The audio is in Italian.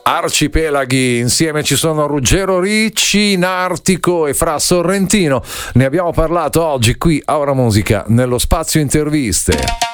Arcipelaghi, insieme ci sono Ruggero Ricci, Nartico e Fra Sorrentino. Ne abbiamo parlato oggi qui a Ora Musica nello spazio interviste.